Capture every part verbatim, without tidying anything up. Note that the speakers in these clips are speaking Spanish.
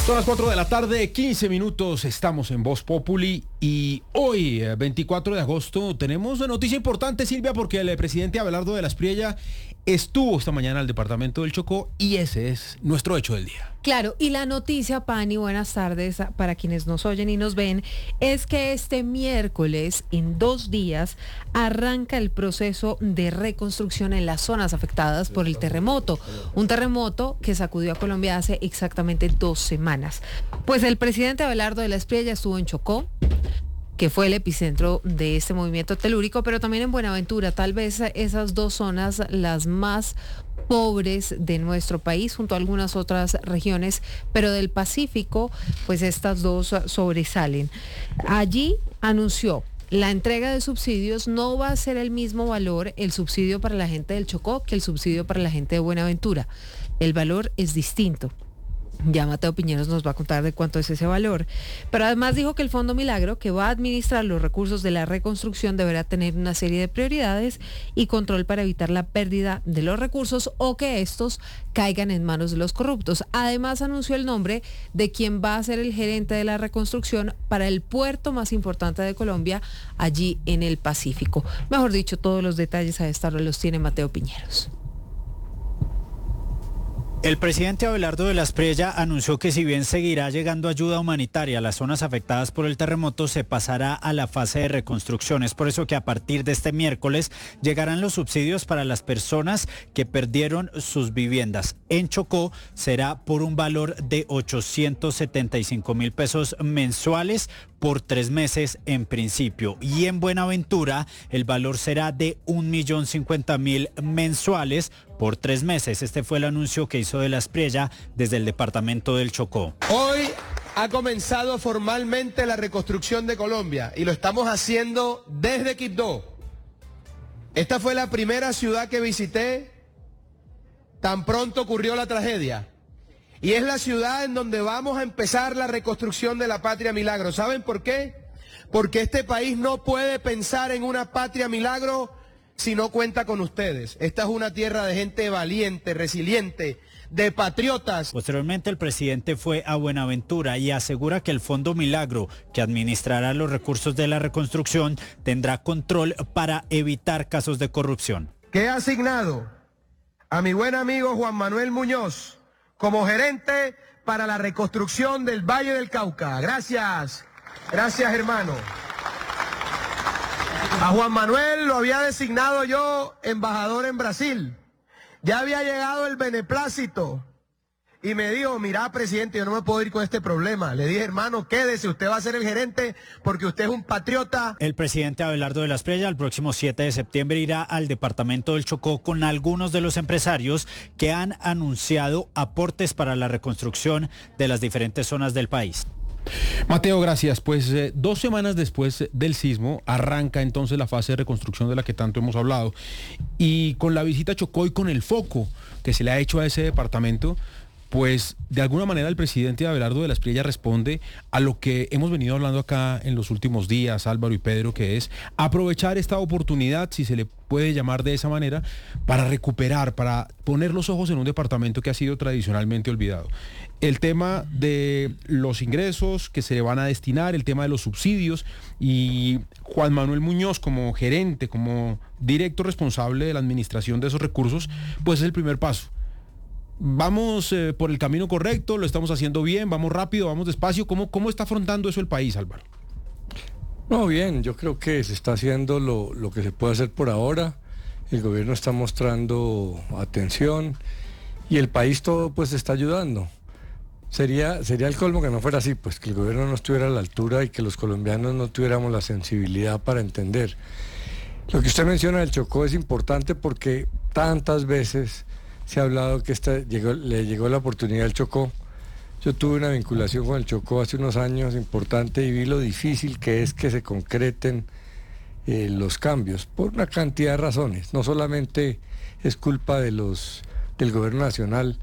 Son las cuatro de la tarde, quince minutos, estamos en Voz Populi y hoy, veinticuatro de agosto, tenemos una noticia importante, Silvia, porque el presidente Abelardo de la Espriella estuvo esta mañana al departamento del Chocó y ese es nuestro hecho del día. Claro, y la noticia, Pani, buenas tardes para quienes nos oyen y nos ven, es que este miércoles, en dos días, arranca el proceso de reconstrucción en las zonas afectadas por el terremoto. Un terremoto que sacudió a Colombia hace exactamente dos semanas. Pues el presidente Abelardo de la Espriella estuvo en Chocó, que fue el epicentro de este movimiento telúrico, pero también en Buenaventura, tal vez esas dos zonas las más pobres de nuestro país, junto a algunas otras regiones, pero del Pacífico, pues estas dos sobresalen. Allí anunció la entrega de subsidios. No va a ser el mismo valor el subsidio para la gente del Chocó que el subsidio para la gente de Buenaventura. El valor es distinto. Ya Mateo Piñeros nos va a contar de cuánto es ese valor. Pero además dijo que el Fondo Milagro, que va a administrar los recursos de la reconstrucción, deberá tener una serie de prioridades y control para evitar la pérdida de los recursos o que estos caigan en manos de los corruptos. Además anunció el nombre de quien va a ser el gerente de la reconstrucción para el puerto más importante de Colombia, allí en el Pacífico. Mejor dicho, todos los detalles a esta hora los tiene Mateo Piñeros. El presidente Abelardo de la Espriella anunció que si bien seguirá llegando ayuda humanitaria a las zonas afectadas por el terremoto, se pasará a la fase de reconstrucción. Es por eso que a partir de este miércoles llegarán los subsidios para las personas que perdieron sus viviendas. En Chocó será por un valor de ochocientos setenta y cinco mil pesos mensuales por tres meses en principio. Y en Buenaventura el valor será de un millón cincuenta mil mensuales por tres meses. Este fue el anuncio que hizo de la Espriella desde el departamento del Chocó. Hoy ha comenzado formalmente la reconstrucción de Colombia y lo estamos haciendo desde Quibdó. Esta fue la primera ciudad que visité tan pronto ocurrió la tragedia. Y es la ciudad en donde vamos a empezar la reconstrucción de la Patria Milagro. ¿Saben por qué? Porque este país no puede pensar en una Patria Milagro si no cuenta con ustedes. Esta es una tierra de gente valiente, resiliente, de patriotas. Posteriormente el presidente fue a Buenaventura y asegura que el Fondo Milagro, que administrará los recursos de la reconstrucción, tendrá control para evitar casos de corrupción. Que he asignado a mi buen amigo Juan Manuel Muñoz como gerente para la reconstrucción del Valle del Cauca. Gracias, gracias hermano. A Juan Manuel lo había designado yo embajador en Brasil. Ya había llegado el beneplácito y me dijo, mira presidente, yo no me puedo ir con este problema. Le dije, hermano, quédese, usted va a ser el gerente porque usted es un patriota. El presidente Abelardo de la Espriella el próximo siete de septiembre irá al departamento del Chocó con algunos de los empresarios que han anunciado aportes para la reconstrucción de las diferentes zonas del país. Mateo, gracias. Pues eh, dos semanas después del sismo arranca entonces la fase de reconstrucción de la que tanto hemos hablado y con la visita a Chocó y con el foco que se le ha hecho a ese departamento, pues de alguna manera el presidente Abelardo de la Espriella responde a lo que hemos venido hablando acá en los últimos días, Álvaro y Pedro, que es aprovechar esta oportunidad, si se le puede llamar de esa manera, para recuperar, para poner los ojos en un departamento que ha sido tradicionalmente olvidado. El tema de los ingresos que se van a destinar, el tema de los subsidios y Juan Manuel Muñoz como gerente, como directo responsable de la administración de esos recursos, pues es el primer paso. ¿Vamos eh, por el camino correcto? ¿Lo estamos haciendo bien? ¿Vamos rápido? ¿Vamos despacio? ¿Cómo, cómo está afrontando eso el país, Álvaro? No, bien, yo creo que se está haciendo lo, lo que se puede hacer por ahora. El gobierno está mostrando atención y el país todo pues está ayudando. Sería, sería el colmo que no fuera así, pues que el gobierno no estuviera a la altura y que los colombianos no tuviéramos la sensibilidad para entender. Lo que usted menciona del Chocó es importante porque tantas veces se ha hablado que esta llegó, le llegó la oportunidad al Chocó. Yo tuve una vinculación con el Chocó hace unos años importante y vi lo difícil que es que se concreten eh, los cambios por una cantidad de razones. No solamente es culpa de los, del gobierno nacional,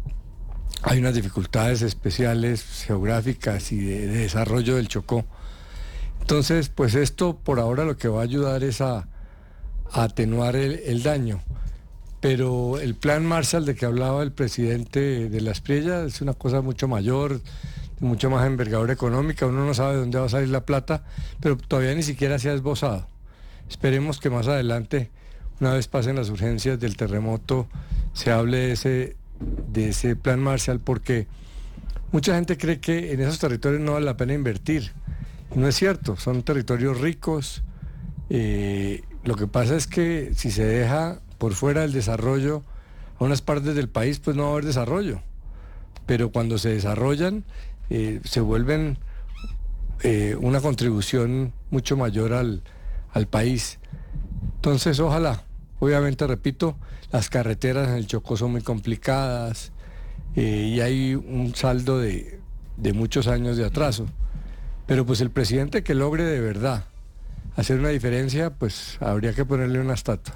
hay unas dificultades especiales geográficas y de, de desarrollo del Chocó. Entonces, pues esto por ahora lo que va a ayudar es a, a atenuar el, el daño. pero el plan Marshall de que hablaba el presidente de la Espriella es una cosa mucho mayor, de mucho más envergadura económica. Uno no sabe de dónde va a salir la plata, pero todavía ni siquiera se ha esbozado. Esperemos que más adelante, una vez pasen las urgencias del terremoto, se hable de ese, de ese plan Marshall, porque mucha gente cree que en esos territorios no vale la pena invertir. Y no es cierto, son territorios ricos. Eh, lo que pasa es que si se deja por fuera el desarrollo a unas partes del país, pues no va a haber desarrollo. Pero cuando se desarrollan, eh, se vuelven eh, una contribución mucho mayor al, al país. Entonces, ojalá, obviamente, repito, las carreteras en el Chocó son muy complicadas eh, y hay un saldo de, de muchos años de atraso. Pero pues el presidente que logre de verdad hacer una diferencia, pues habría que ponerle una estatua.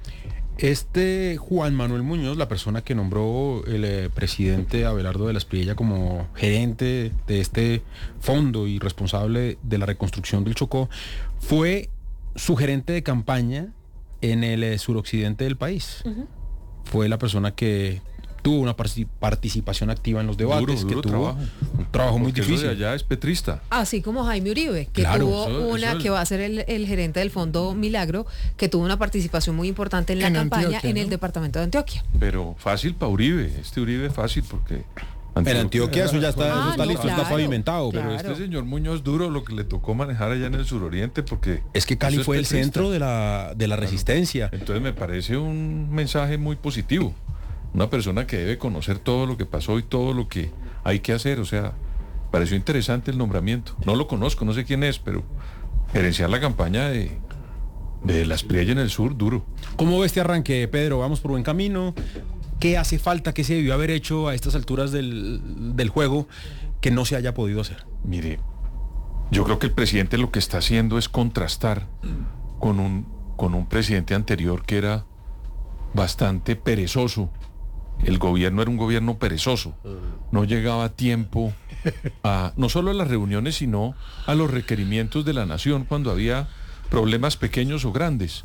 Este Juan Manuel Muñoz, la persona que nombró el eh, presidente Abelardo de la Espriella como gerente de este fondo y responsable de la reconstrucción del Chocó, fue su gerente de campaña en el eh, suroccidente del país. Uh-huh. Fue la persona que tuvo una participación activa en los debates, duro, duro que tuvo trabajo. un trabajo muy Porque difícil. Eso de allá es petrista. Así como Jaime Uribe, que Claro, tuvo eso- una, eso es- que va a ser el, el gerente del Fondo Milagro, que tuvo una participación muy importante en la En campaña Antioquia, en ¿no? el departamento de Antioquia. Pero fácil para Uribe. Este Uribe es fácil porque... En Antioquia eso ya está, Ah, eso está no, listo, está claro, pavimentado. Pero claro. este señor Muñoz duro lo que le tocó manejar allá en el suroriente porque... Es que Cali eso es fue el petrista. centro de la, de la resistencia. Entonces me parece un mensaje muy positivo. Una persona que debe conocer todo lo que pasó y todo lo que hay que hacer. O sea, pareció interesante el nombramiento. No lo conozco, no sé quién es, pero gerenciar la campaña de, de la Espriella en el sur, duro. ¿Cómo ve este arranque, Pedro? ¿Vamos por buen camino? ¿Qué hace falta, qué se debió haber hecho a estas alturas del, del juego que no se haya podido hacer? Mire, yo creo que el presidente lo que está haciendo es contrastar con un, con un presidente anterior que era bastante perezoso. El gobierno era un gobierno perezoso. No llegaba a tiempo a, no solo a las reuniones, sino a los requerimientos de la nación cuando había problemas pequeños o grandes.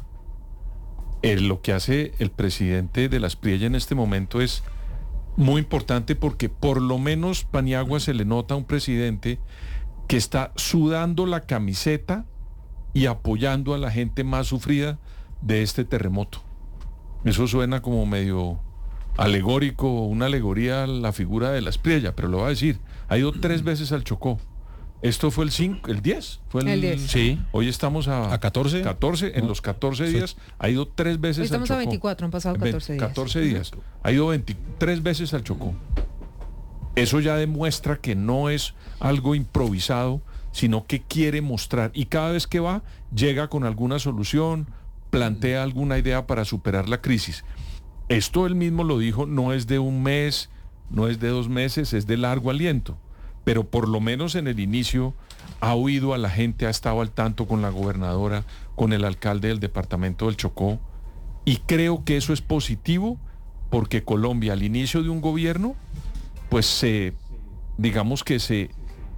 Eh, lo que hace el presidente de la Espriella en este momento es muy importante porque por lo menos Paniagua se le nota a un presidente que está sudando la camiseta y apoyando a la gente más sufrida de este terremoto. Eso suena como medio alegórico, una alegoría a la figura de la Espriella, pero lo voy a decir, ha ido tres veces al Chocó. Esto fue el cinco, el diez, fue el, El diez. Sí. Hoy estamos a, ¿A catorce? catorce, en No. los catorce Sí. días ha ido tres veces Hoy al estamos Chocó. a veinticuatro, han pasado catorce días. catorce días. Ha ido veintitrés veces al Chocó. Eso ya demuestra que no es algo improvisado, sino que quiere mostrar. Y cada vez que va, llega con alguna solución, plantea alguna idea para superar la crisis. Esto él mismo lo dijo, no es de un mes, no es de dos meses, es de largo aliento. Pero por lo menos en el inicio ha oído a la gente, ha estado al tanto con la gobernadora, con el alcalde del departamento del Chocó. Y creo que eso es positivo porque Colombia al inicio de un gobierno, pues se, digamos que se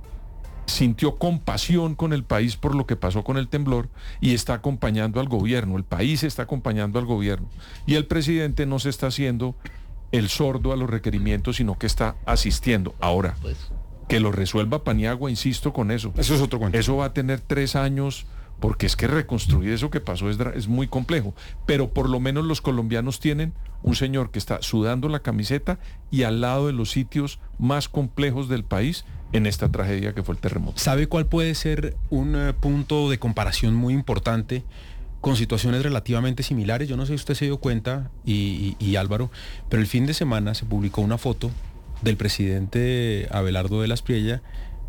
sintió compasión con el país por lo que pasó con el temblor y está acompañando al gobierno, el país está acompañando al gobierno. Y el presidente no se está haciendo el sordo a los requerimientos, sino que está asistiendo. Ahora, que lo resuelva Paniagua, insisto con eso. Eso es otro cuento. Eso va a tener tres años, porque es que reconstruir eso que pasó es, dra- es muy complejo. Pero por lo menos los colombianos tienen un señor que está sudando la camiseta y al lado de los sitios más complejos del país en esta tragedia que fue el terremoto. ¿Sabe cuál puede ser un eh, punto de comparación muy importante con situaciones relativamente similares? Yo no sé si usted se dio cuenta, y, y- y Álvaro, pero el fin de semana se publicó una foto del presidente Abelardo de la Espriella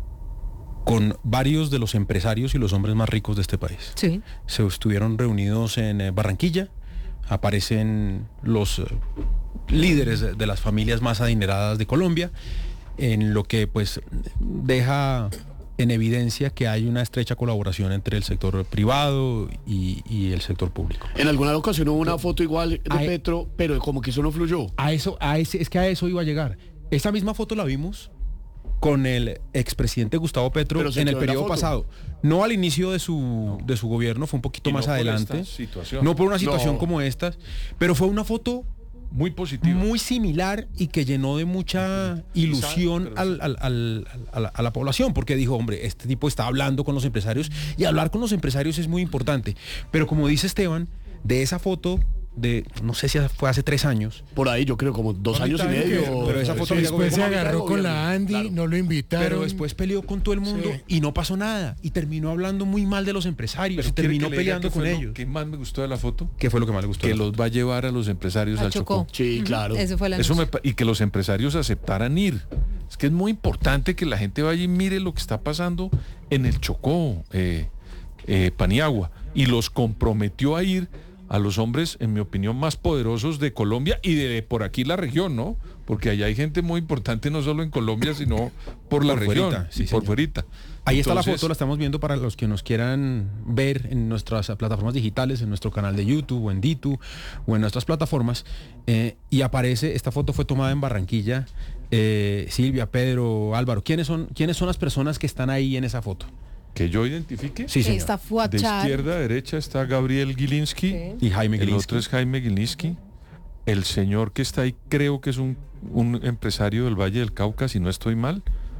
con varios de los empresarios y los hombres más ricos de este país. Sí. Se estuvieron reunidos en eh, Barranquilla, aparecen los eh, líderes de, de las familias más adineradas de Colombia, en lo que pues deja en evidencia que hay una estrecha colaboración entre el sector privado y, y el sector público. En alguna ocasión hubo una foto igual de Ay. Petro, pero como que eso no fluyó. A eso, a ese, es que a eso iba a llegar. Esa misma foto la vimos con el expresidente Gustavo Petro Pero se en el quedó en la periodo foto. pasado. No al inicio de su, de su gobierno, fue un poquito Y no más por adelante. esta situación. No por una situación No. como esta, pero fue una foto muy positiva. Muy similar y que llenó de mucha ilusión al, al, al, a, la, a la población, porque dijo, hombre, este tipo está hablando con los empresarios y hablar con los empresarios es muy importante. Pero como dice Esteban, de esa foto de, no sé si fue hace tres años. Por ahí yo creo como dos años y medio. Que, pero esa foto sí, después se como agarró gobierno, con la Andy, claro. no lo invitaron. Pero después peleó con todo el mundo Sí. y no pasó nada. Y terminó hablando muy mal de los empresarios Pero y ¿quiere terminó que le diga peleando qué con fue lo ellos. que más me gustó de la foto? ¿Qué fue lo que más le gustó? Que los va a llevar a los empresarios Al al Chocó. Chocó. Sí, claro. Eso fue la Eso me pa- y que los empresarios aceptaran ir. Es que es muy importante que la gente vaya y mire lo que está pasando en el Chocó, eh, eh, Paniagua. Y los comprometió a ir a los hombres, en mi opinión, más poderosos de Colombia y de por aquí la región, ¿no? Porque allá hay gente muy importante, no solo en Colombia, sino por la Por región, fuerita, sí, y por señor. fuerita. Ahí está la Entonces, foto, la estamos viendo para los que nos quieran ver en nuestras plataformas digitales, en nuestro canal de YouTube o en Ditu o en nuestras plataformas. Eh, y aparece, esta foto fue tomada en Barranquilla. Eh, Silvia, Pedro, Álvaro, ¿quiénes son, ¿quiénes son las personas que están ahí en esa foto? que yo identifique. Sí, señor. Está De Fuachar. izquierda a derecha está Gabriel Gilinski. Sí. Y Jaime El Gilinski. otro es Jaime Gilinski. El señor que está ahí creo que es un, un empresario del Valle del Cauca, si no estoy mal.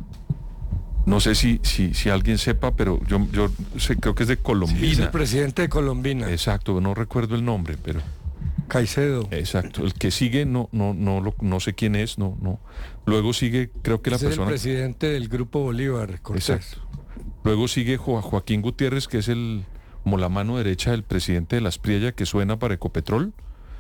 No sé si, si, si alguien sepa, pero yo, yo sé, creo que es de Sí, es el Colombina. presidente de Colombina, Exacto, no recuerdo el nombre, pero Caicedo. exacto. El que sigue no, no, no, lo, no sé quién es, no, no. Luego sigue, creo que la Es el persona. presidente del Grupo Bolívar, Cortés. Exacto. Luego sigue Jo- Joaquín Gutiérrez, que es el como la mano derecha del presidente de las Priella, que suena para Ecopetrol.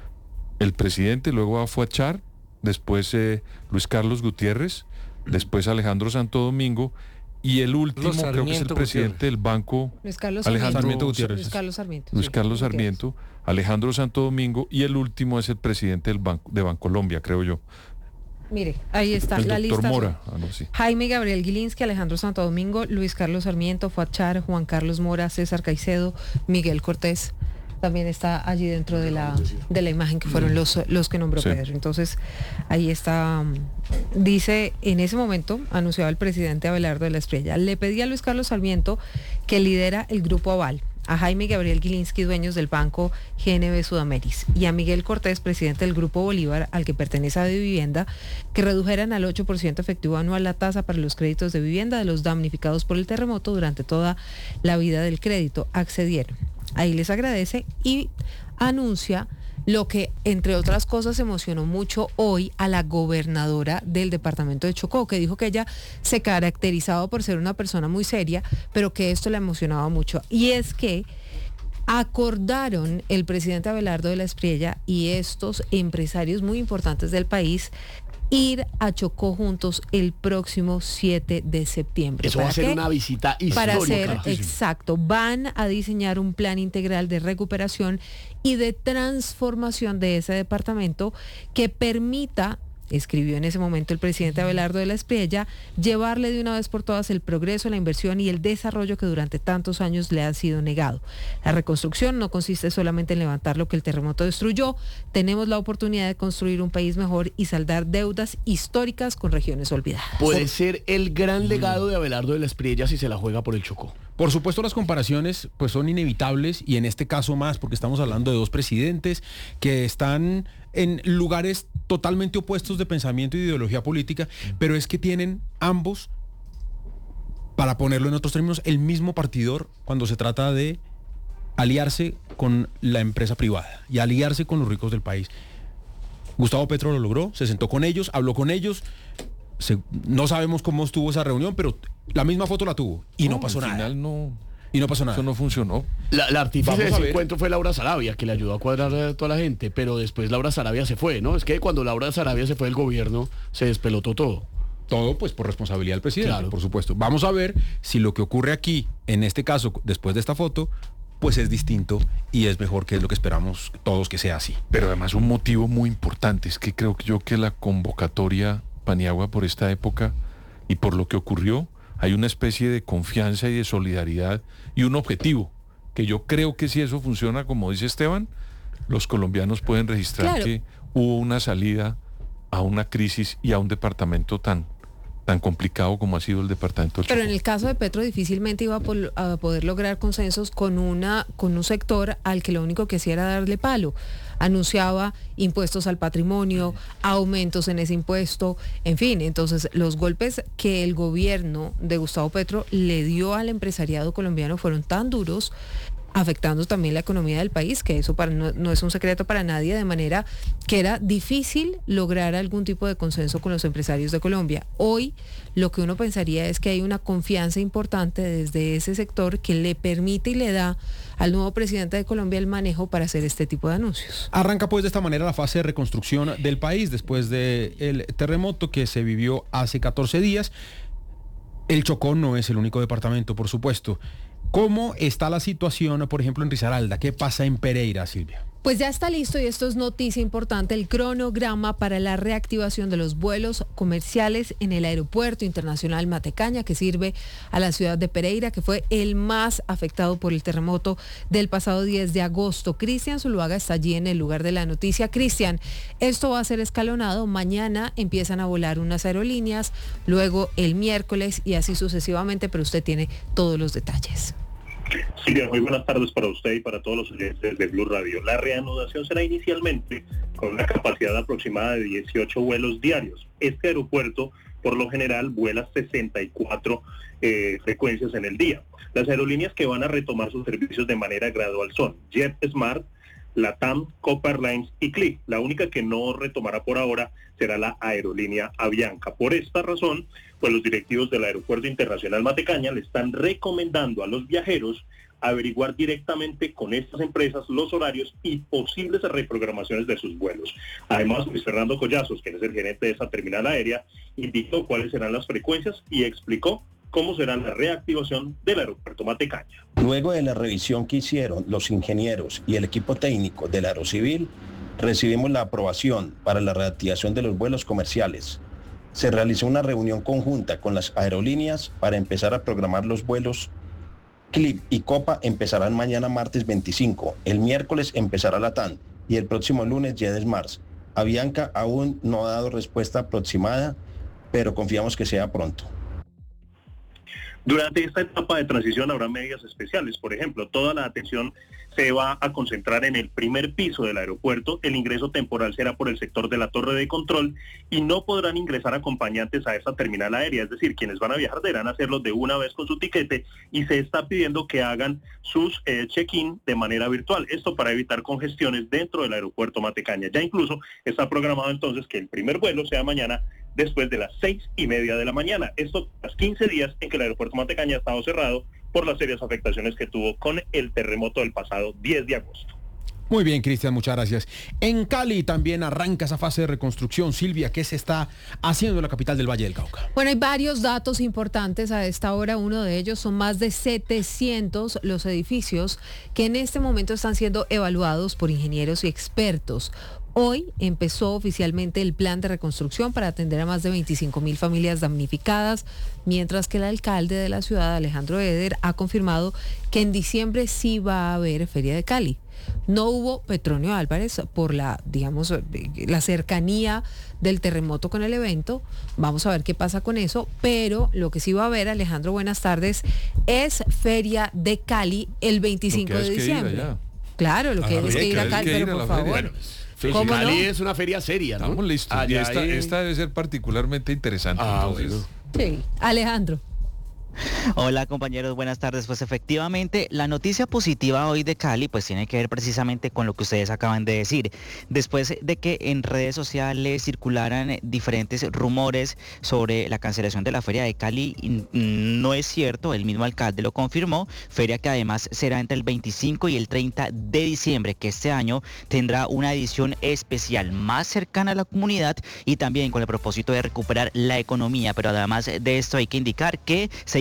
El presidente, luego va Fuachar, después eh, Luis Carlos Gutiérrez, después Alejandro Santo Domingo, y el último Carlos creo que es el Sarmiento presidente Gutiérrez. del banco, Luis Carlos Alejandro Sarmiento Gutiérrez. Luis Carlos Sarmiento. Luis sí. Carlos Gutiérrez. Sarmiento, Alejandro Santo Domingo, y el último es el presidente del banco de Bancolombia, creo yo. Mire, ahí está El la doctor lista. Mora, algo así. Jaime Gabriel Gilinski, Alejandro Santo Domingo, Luis Carlos Sarmiento, Fuachar, Juan Carlos Mora, César Caicedo, Miguel Cortés. También está allí dentro de la, de la imagen que fueron los, los que nombró Sí. Pedro. Entonces, ahí está. um, Dice, en ese momento, anunciaba el presidente Abelardo de la Espriella, le pedí a Luis Carlos Sarmiento, que lidera el Grupo Aval, a Jaime Gabriel Gilinski, dueños del banco G N B Sudameris, y a Miguel Cortés, presidente del Grupo Bolívar, al que pertenece a Vivienda, que redujeran al ocho por ciento efectivo anual la tasa para los créditos de vivienda de los damnificados por el terremoto durante toda la vida del crédito. Accedieron. Ahí les agradece y anuncia lo que, entre otras cosas, emocionó mucho hoy a la gobernadora del departamento de Chocó, que dijo que ella se caracterizaba por ser una persona muy seria, pero que esto la emocionaba mucho. Y es que acordaron el presidente Abelardo de la Espriella y estos empresarios muy importantes del país ir a Chocó juntos el próximo siete de septiembre. Eso va a ¿Para ser qué? una visita Para hacer, histórica. exacto, van a diseñar un plan integral de recuperación y de transformación de ese departamento que permita, escribió en ese momento el presidente Abelardo de la Espriella, llevarle de una vez por todas el progreso, la inversión y el desarrollo que durante tantos años le ha sido negado. La reconstrucción no consiste solamente en levantar lo que el terremoto destruyó, tenemos la oportunidad de construir un país mejor y saldar deudas históricas con regiones olvidadas. Puede ser el gran legado de Abelardo de la Espriella si se la juega por el Chocó. Por supuesto, las comparaciones pues son inevitables y en este caso más porque estamos hablando de dos presidentes que están en lugares totalmente opuestos de pensamiento y de ideología política, pero es que tienen ambos, para ponerlo en otros términos, el mismo partidor cuando se trata de aliarse con la empresa privada y aliarse con los ricos del país. Gustavo Petro lo logró, se sentó con ellos, habló con ellos. Se- no sabemos cómo estuvo esa reunión, pero la misma foto la tuvo y no, pasó al nada. final no, Y no pasó nada. eso no funcionó. La, la artífice Vamos de a ese ver. encuentro fue Laura Sarabia, que le ayudó a cuadrar a toda la gente, pero después Laura Sarabia se fue, ¿no? Es que cuando Laura Sarabia se fue del gobierno, se despelotó todo. Todo pues por responsabilidad del presidente, Claro. por supuesto. Vamos a ver si lo que ocurre aquí, en este caso, después de esta foto, pues es distinto y es mejor, que es lo que esperamos todos que sea así. Pero además un motivo muy importante es que creo que yo que la convocatoria Paniagua por esta época y por lo que ocurrió, hay una especie de confianza y de solidaridad y un objetivo, que yo creo que si eso funciona como dice Esteban, los colombianos pueden registrar Claro. que hubo una salida a una crisis y a un departamento tan tan complicado como ha sido el departamento del Chocó. Pero en el caso de Petro difícilmente iba a, pol- a poder lograr consensos con una con un sector al que lo único que hacía era darle palo. Anunciaba impuestos al patrimonio, aumentos en ese impuesto, en fin, entonces los golpes que el gobierno de Gustavo Petro le dio al empresariado colombiano fueron tan duros, afectando también la economía del país, que eso para, no, no es un secreto para nadie, de manera que era difícil lograr algún tipo de consenso con los empresarios de Colombia. Hoy lo que uno pensaría es que hay una confianza importante desde ese sector que le permite y le da al nuevo presidente de Colombia el manejo para hacer este tipo de anuncios. Arranca pues de esta manera la fase de reconstrucción del país después del terremoto que se vivió hace catorce días. El Chocó no es el único departamento, por supuesto. ¿Cómo está la situación, por ejemplo, en Risaralda? ¿Qué pasa en Pereira, Silvia? Pues ya está listo, y esto es noticia importante, el cronograma para la reactivación de los vuelos comerciales en el Aeropuerto Internacional Matecaña, que sirve a la ciudad de Pereira, que fue el más afectado por el terremoto del pasado diez de agosto. Cristian Zuluaga está allí en el lugar de la noticia. Cristian, esto va a ser escalonado. Mañana empiezan a volar unas aerolíneas, luego el miércoles y así sucesivamente, pero usted tiene todos los detalles. Silvia, muy buenas tardes para usted y para todos los oyentes de Blue Radio. La reanudación será inicialmente con una capacidad aproximada de dieciocho vuelos diarios. Este aeropuerto, por lo general, vuela sesenta y cuatro eh, frecuencias en el día. Las aerolíneas que van a retomar sus servicios de manera gradual son JetSmart, LATAM, Copa Airlines y Click. La única que no retomará por ahora será la aerolínea Avianca. Por esta razón, pues los directivos del Aeropuerto Internacional Matecaña le están recomendando a los viajeros averiguar directamente con estas empresas los horarios y posibles reprogramaciones de sus vuelos. Además, Luis Fernando Collazos, quien es el gerente de esa terminal aérea, indicó cuáles serán las frecuencias y explicó cómo será la reactivación del Aeropuerto Matecaña. Luego de la revisión que hicieron los ingenieros y el equipo técnico del Aerocivil, recibimos la aprobación para la reactivación de los vuelos comerciales. Se realizó una reunión conjunta con las aerolíneas para empezar a programar los vuelos. Clip y Copa empezarán mañana martes veinticinco, el miércoles empezará LATAM y el próximo lunes JetSmart. Avianca aún no ha dado respuesta aproximada, pero confiamos que sea pronto. Durante esta etapa de transición habrá medidas especiales. Por ejemplo, toda la atención se va a concentrar en el primer piso del aeropuerto. El ingreso temporal será por el sector de la torre de control y no podrán ingresar acompañantes a esta terminal aérea. Es decir, quienes van a viajar deberán hacerlo de una vez con su tiquete y se está pidiendo que hagan sus eh, check-in de manera virtual. Esto para evitar congestiones dentro del aeropuerto Matecaña. Ya incluso está programado entonces que el primer vuelo sea mañana después de las seis y media de la mañana. Esto tras quince días en que el aeropuerto Matecaña ha estado cerrado por las serias afectaciones que tuvo con el terremoto del pasado diez de agosto. Muy bien, Cristian, muchas gracias. En Cali también arranca esa fase de reconstrucción. Silvia, ¿qué se está haciendo en la capital del Valle del Cauca? Bueno, hay varios datos importantes a esta hora. Uno de ellos son más de setecientos los edificios que en este momento están siendo evaluados por ingenieros y expertos. Hoy empezó oficialmente el plan de reconstrucción para atender a más de veinticinco mil familias damnificadas, mientras que el alcalde de la ciudad, Alejandro Eder, ha confirmado que en diciembre sí va a haber Feria de Cali. No hubo Petronio Álvarez por la, digamos, la cercanía del terremoto con el evento. Vamos a ver qué pasa con eso, pero lo que sí va a haber, Alejandro, buenas tardes, es Feria de Cali el veinticinco de diciembre. Claro, lo que es que ir a Cali, pero por favor. Bueno, ¿Cómo Cali no? Es una feria seria, ¿no? Estamos listos. Y esta, hay... esta debe ser particularmente interesante. Ah, bueno. Sí, Alejandro. Hola compañeros, buenas tardes. Pues efectivamente la noticia positiva hoy de Cali pues tiene que ver precisamente con lo que ustedes acaban de decir. Después de que en redes sociales circularan diferentes rumores sobre la cancelación de la Feria de Cali, no es cierto, el mismo alcalde lo confirmó. Feria que además será entre el veinticinco y el treinta de diciembre, que este año tendrá una edición especial más cercana a la comunidad y también con el propósito de recuperar la economía. Pero además de esto hay que indicar que se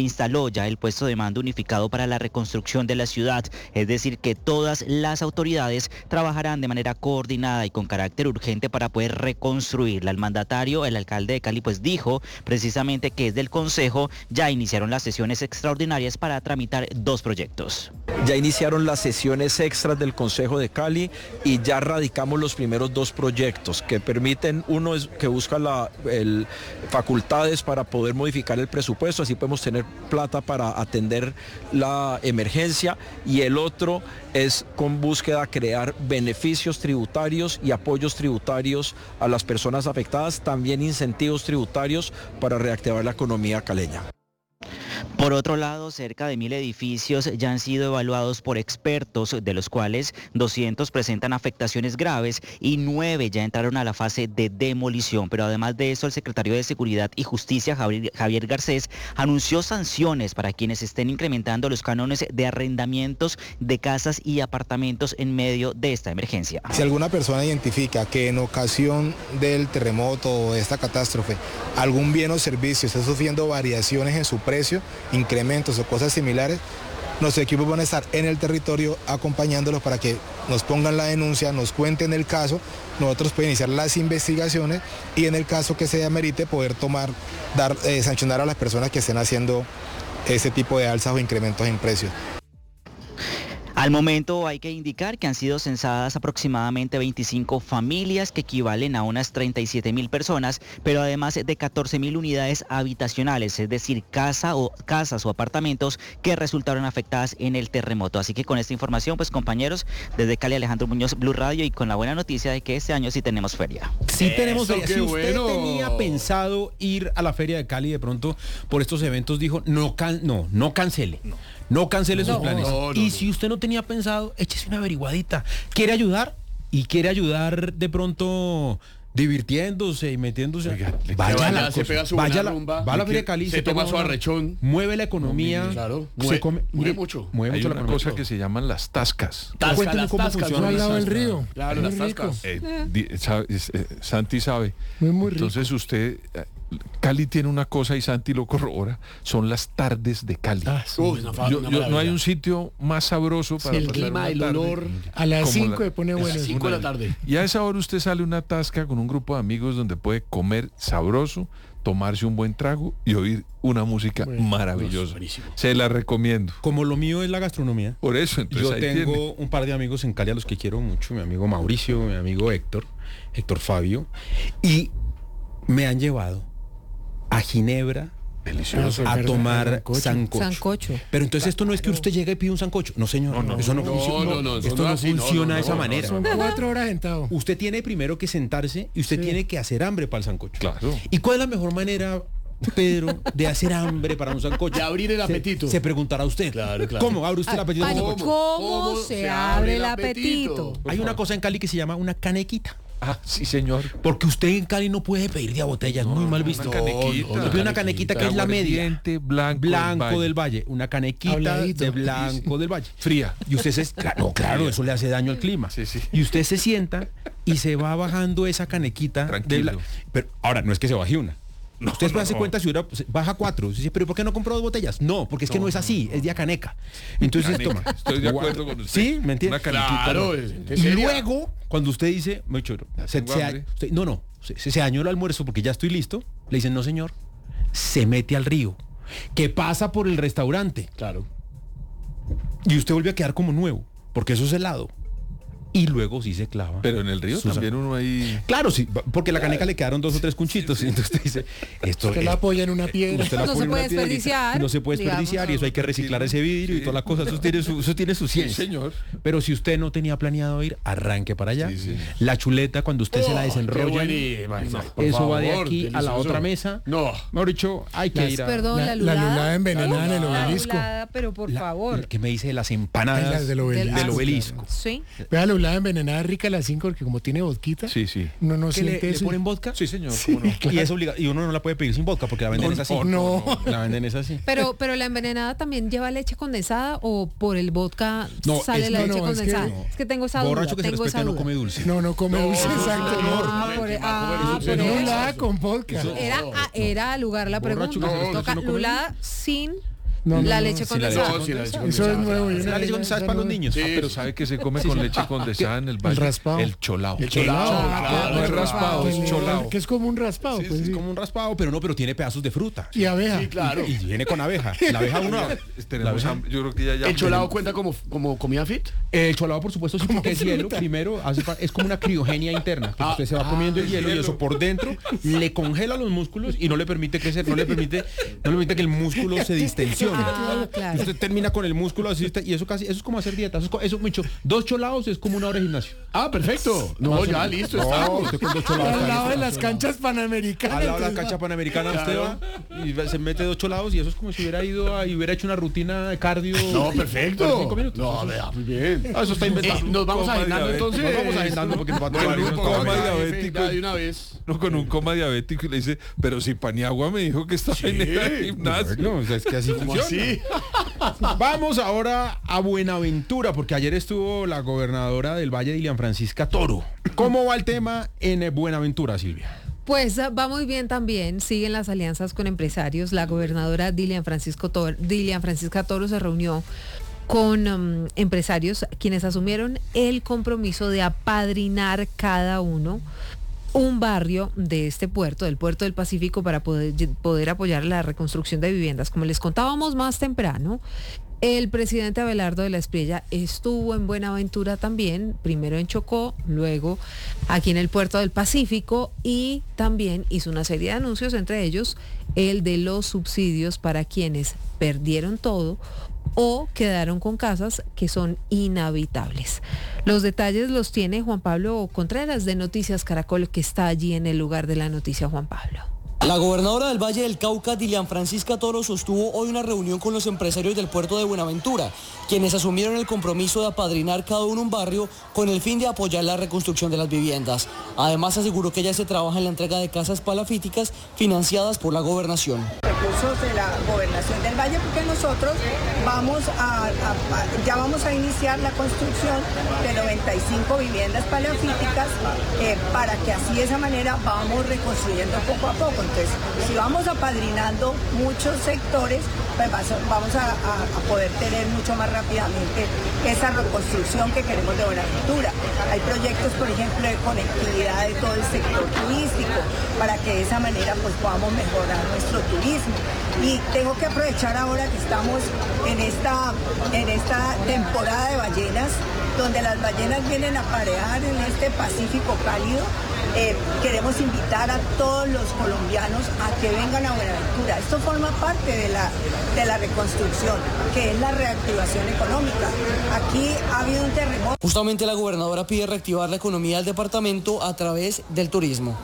instaló ya el puesto de mando unificado para la reconstrucción de la ciudad, es decir, que todas las autoridades trabajarán de manera coordinada y con carácter urgente para poder reconstruirla. El mandatario, el alcalde de Cali, pues dijo precisamente que desde el Consejo ya iniciaron las sesiones extraordinarias para tramitar dos proyectos. Ya iniciaron las sesiones extras del Consejo de Cali y ya radicamos los primeros dos proyectos que permiten, uno es que busca la, el, facultades para poder modificar el presupuesto, así podemos tener plata para atender la emergencia, y el otro es con búsqueda de crear beneficios tributarios y apoyos tributarios a las personas afectadas, también incentivos tributarios para reactivar la economía caleña. Por otro lado, cerca de mil edificios ya han sido evaluados por expertos, de los cuales doscientos presentan afectaciones graves y nueve ya entraron a la fase de demolición. Pero además de eso, el secretario de Seguridad y Justicia, Javier, Javier Garcés, anunció sanciones para quienes estén incrementando los cánones de arrendamientos de casas y apartamentos en medio de esta emergencia. Si alguna persona identifica que en ocasión del terremoto o de esta catástrofe algún bien o servicio está sufriendo variaciones en su precio, incrementos o cosas similares, nuestros equipos van a estar en el territorio acompañándolos para que nos pongan la denuncia, nos cuenten el caso, nosotros podemos iniciar las investigaciones y en el caso que se amerite poder tomar, dar, eh, sancionar a las personas que estén haciendo ese tipo de alzas o incrementos en precios. Al momento hay que indicar que han sido censadas aproximadamente veinticinco familias que equivalen a unas treinta y siete mil personas, pero además de catorce mil unidades habitacionales, es decir, casa o, casas o apartamentos que resultaron afectadas en el terremoto. Así que con esta información, pues compañeros, desde Cali, Alejandro Muñoz, Blue Radio, y con la buena noticia de que este año sí tenemos feria. Sí tenemos Eso, feria. qué Si usted bueno. tenía pensado ir a la feria de Cali, de pronto por estos eventos dijo, no, can no, no cancele. No. No cancele sus No, planes. no, no, y no. si usted no tenía pensado, échese una averiguadita. ¿Quiere ayudar? Y quiere ayudar de pronto divirtiéndose y metiéndose. Oiga, le- vaya vaya, a la se cosa. pega su vaya buena a la, rumba. va a la feria de Cali, Se toma pega su una- arrechón. mueve la economía. Claro, se mueve- come, mueve mire, mucho. Mueve Hay mucho la una economía. cosa que se llaman las tascas. Tasca, Cuénteme las cómo tascas, funciona ¿no? al lado Las del tascas. río. Claro, Muy las rico. tascas. Eh, di- sabe- es- eh, Santi sabe. Muy, muy rico. Entonces usted, eh, Cali tiene una cosa y Santi lo corrobora, son las tardes de Cali. Ah, sí. Uy, una fa- Yo- una yo- no hay maravilla. un sitio más sabroso para el pasar clima, una el tarde olor. A las como cinco la- se pone A bueno. las cinco de la tarde. Y a esa hora usted sale a una tasca con un grupo de amigos donde puede comer sabroso, tomarse un buen trago y oír una música Bueno, maravillosa. buenísimo. Se la recomiendo. Como lo mío es la gastronomía. Por eso, entonces Yo ahí tengo tiene. un par de amigos en Cali a los que quiero mucho, mi amigo Mauricio, mi amigo Héctor, Héctor Fabio, y me han llevado a Ginebra Delicioso. a tomar sancocho. sancocho. Sancocho. Pero entonces esto no es que usted llegue y pide un sancocho. No, señor. No, no, eso no, no, funciona. no, no, eso esto no no es así, no, funciona no, de esa no, manera. Son cuatro horas sentado. Usted tiene primero que sentarse y usted Sí. tiene que hacer hambre para el sancocho. Claro. ¿Y cuál es la mejor manera, Pedro, de hacer hambre para un sancocho? De abrir el Se- apetito. Se, preguntará usted. Claro, claro. ¿Cómo abre usted el apetito? Pani, con ¿cómo, sancocho? ¿Cómo se abre el apetito? Hay una cosa en Cali que se llama una canequita. Ah, sí, señor. Porque usted en Cali no puede pedir de a botella, es muy mal visto. Una canequita. Usted pide una canequita que es la media. Aguardiente blanco, Blanco del del Valle. Una canequita Habladito. de blanco del Valle. Fría. Y usted se... Claro, no, claro, eso le hace daño al clima. Sí, sí. Y usted se sienta y se va bajando esa canequita. de Tranquilo. bla- Pero ahora, no es que se baje una. Usted no, se hace no. cuenta si hubiera, pues, baja cuatro. Dice, pero ¿por qué no compró dos botellas? No, porque es que no, es así, es de a caneca. Entonces Caneca. toma. Estoy de acuerdo con usted. Sí, ¿me entiende? Una canequita. Claro, ¿no? es- es Y seria. luego, cuando usted dice, mucho, se, tengo se- hambre. usted- no, no, se, se dañó el almuerzo porque ya estoy listo, le dicen, no señor, se mete al río, que pasa por el restaurante Claro. y usted vuelve a quedar como nuevo, porque eso es helado. Y luego sí se clava. Pero en el río Susan. también uno ahí. Claro, sí, porque la caneca le quedaron dos o tres cunchitos. Y entonces usted dice, esto Usted es- la apoya en una piedra. usted la No se pone en puede una piedrita, desperdiciar, y no se puede digamos. desperdiciar y eso hay que reciclar ese vidrio y toda la cosa. Eso tiene su, eso tiene su Sí, ciencia. señor. Pero si usted no tenía planeado ir, arranque para allá. Sí, sí. La chuleta, cuando usted se la Oh, desenrolla, qué buenísimo. Por eso va de favor, aquí a la delicioso. otra mesa. No. Mejor dicho, hay que Las- ir a... Perdón, La- la, la lulada. lulada envenenada en el La obelisco. lulada, pero por la- favor. ¿Qué me dice de las empanadas Ay, las del obelisco. del obelisco? Sí. Vea la lulada envenenada rica a las cinco porque como tiene vodquita, Sí, sí. uno no ¿Que le, siente le eso. ponen vodka? Sí, señor. ¿Cómo no? Y es obligado. Y uno no la puede pedir sin vodka porque la venden No, es así. no, La venden es así. Pero, pero la envenenada también lleva leche condensada o por el vodka No, sale es la que- leche no, es que- condensada. no. Es que tengo esa duda. Borracho que se tengo respete esa no duda. come dulce. No, no come dulce, exacto. Ah, No. por, ¿Quién va a comer ah, eso? por Es eso. lulada con vodka. Eso- Era, ah, era lugar la Borracho pregunta. que se Nos respete toca no come lulada sin No, la no, leche no, condensada. No, sí, la leche Eso es nuevo. y La una- leche condensada es para los niños. Ah, pero sabe que se come con leche condensada en el valle. raspado. El cholao. El cholao, Ah, claro, no es el raspado, es el- cholao. Que es como un raspado. Sí, pues, es sí. como un raspado, pero no, pero tiene pedazos de fruta. Y abeja. Sí, claro. Y viene con abeja. La abeja uno. Tenemos la abeja- hambre, yo creo que ya ya ¿El cholao cuenta como, como comida fit? El cholado, por supuesto, sí, porque es hielo. Primero, hace pa- es como una criogenia interna. Que Ah, usted se va ah, comiendo el el hielo, y hielo. eso por dentro le congela los músculos y no le permite crecer, no le permite, no le permite que el músculo se distensione. Ah, claro. Usted termina con el músculo así está- y eso casi, eso es como hacer dieta. Eso es, co- eso mucho. Dos cholados es como una hora de gimnasio. Ah, perfecto. No, Más o ya menos. listo, No, estamos. usted con dos cholados Al está lado de listo. las canchas panamericanas. Al lado de la entonces, cancha panamericana usted Claro. va y va- se mete dos cholados y eso es como si hubiera ido a, y hubiera hecho una rutina de cardio. No, por perfecto. cinco minutos. No, vea, muy bien. Ah, eso está inventado. Eh, nos vamos Coma agendando diabético. entonces. Nos vamos agendando porque nos va a Bueno, tomar un unos coma coma diabético. Ya de una vez. No, con un coma diabético y le dice, pero si Paniagua me dijo que estaba en el gimnasio. No, o sea, es que así ¿Cómo funciona. así? Vamos ahora a Buenaventura, porque ayer estuvo la gobernadora del Valle, Dilian Francisca Toro. ¿Cómo va el tema en eh, Buenaventura, Silvia? Pues ah, va muy bien también, siguen las alianzas con empresarios. La gobernadora Dilian, Francisco Toro, Dilian Francisca Toro se reunió con um, empresarios quienes asumieron el compromiso de apadrinar cada uno un barrio de este puerto, del puerto del Pacífico, para poder, poder apoyar la reconstrucción de viviendas. Como les contábamos más temprano, el presidente Abelardo de la Espriella estuvo en Buenaventura también, primero en Chocó, luego aquí en el puerto del Pacífico, y también hizo una serie de anuncios, entre ellos el de los subsidios para quienes perdieron todo o quedaron con casas que son inhabitables. Los detalles los tiene Juan Pablo Contreras de Noticias Caracol, que está allí en el lugar de la noticia. Juan Pablo. La gobernadora del Valle del Cauca, Dilian Francisca Toro, sostuvo hoy una reunión con los empresarios del puerto de Buenaventura, quienes asumieron el compromiso de apadrinar cada uno un barrio con el fin de apoyar la reconstrucción de las viviendas. Además, aseguró que ya se trabaja en la entrega de casas palafíticas financiadas por la gobernación. Recursos de la gobernación del Valle, porque nosotros vamos a, a- a- ya vamos a iniciar la construcción de noventa y cinco viviendas palafíticas eh, para que así de esa manera vamos reconstruyendo poco a poco. Entonces, si vamos apadrinando muchos sectores, pues vas a- vamos a, a- a poder tener mucho más rápidamente esa reconstrucción que queremos de Buenaventura. Hay proyectos, por ejemplo, de conectividad de todo el sector turístico, para que de esa manera pues podamos mejorar nuestro turismo. Y tengo que aprovechar ahora que estamos en esta, en esta temporada de ballenas, donde las ballenas vienen a parear en este Pacífico cálido. Eh, queremos invitar a todos los colombianos a que vengan a Buenaventura. Esto forma parte de la, de la reconstrucción, que es la reactivación económica. Aquí ha habido un terremoto. Justamente la gobernadora pide reactivar la economía del departamento a través del turismo.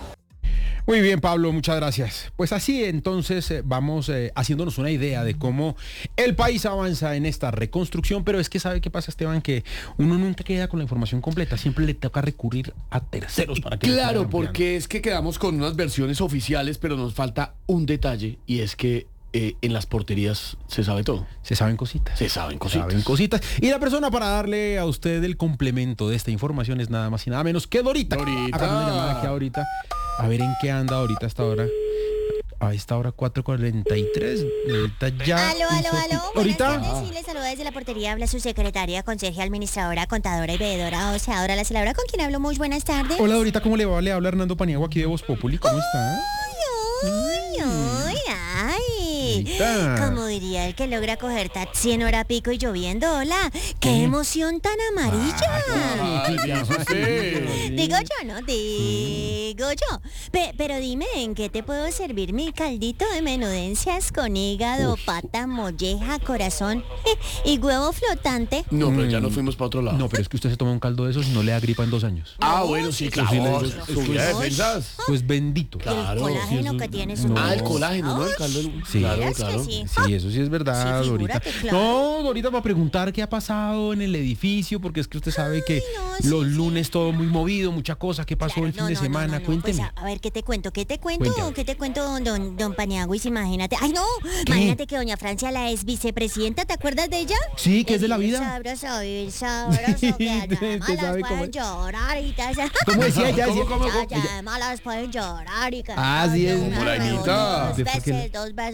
Muy bien, Pablo, muchas gracias. Pues así entonces eh, vamos eh, haciéndonos una idea de cómo el país avanza en esta reconstrucción, pero es que ¿sabe qué pasa, Esteban? Que uno nunca queda con la información completa, siempre le toca recurrir a terceros para que... le sigan Claro, ampliando. porque es que quedamos con unas versiones oficiales, pero nos falta un detalle, y es que eh, en las porterías se sabe todo. Se saben cositas. Se saben cositas. Saben cositas. Y la persona para darle a usted el complemento de esta información es nada más y nada menos que Dorita. Dorita. Hagamos una llamada aquí ahorita. A ver en qué anda ahorita hasta ahora. A esta hora cuatro cuarenta y tres. Ahorita ya. Aló, aló, hizo- aló. Buenas Ahorita. tardes, sí, les saluda desde la portería. Habla su secretaria, conserje, administradora, contadora y veedora, o sea, ahora la celadora, con quien hablo. Muy buenas tardes. Hola Dorita, ¿cómo le va? Le habla Hernando Paniagua aquí de Voz Populi. ¿Cómo está? Ay, ay, ay. Dorita. Como diría el que logra coger taxi en hora pico y lloviendo. Hola, qué emoción tan amarilla. Ay, ¿qué hace usted? Digo yo, ¿no? Digo yo. Pe- pero dime, ¿en qué te puedo servir mi caldito de menudencias con hígado, pata, molleja, corazón y huevo flotante? No, pero ya nos fuimos para otro lado. No, pero es que usted se toma un caldo de esos y no le da gripa en dos años. Ah, bueno, sí, claro. Eso sí, Su- subida de defensas. Eso es bendito. Claro. El colágeno que tiene su... Ah, el colágeno, ¿no? El caldo. Sí. Claro, ¿Verdad que claro. sí? Sí, eso sí es verdad, Sí, Dorita. figúrate, claro. No, Dorita, va a preguntar qué ha pasado en el edificio, porque es que usted sabe que no, sí, los sí. lunes todo muy movido, mucha cosa. ¿Qué pasó Claro, el fin no, de no, no, semana? no, no, Cuénteme. pues a, a ver, ¿qué te cuento? ¿Qué te cuento? Cuéntame. ¿Qué te cuento, don, don Paniaguis? Imagínate. ¡Ay, no! Imagínate que doña Francia, la ex vicepresidenta, ¿te acuerdas de ella? Sí, que es de la vida. Sabroso, vivir sabroso, Sí, que te- además te las sabe cómo pueden es. llorar y tal. ¿Cómo decía ella? ¿Cómo, Decía- cómo, cómo? Ya, ya, además las pueden llorar y que... Ah, sí, es- me Como la reúno Anita. Dos Sí, porque- veces, dos veces me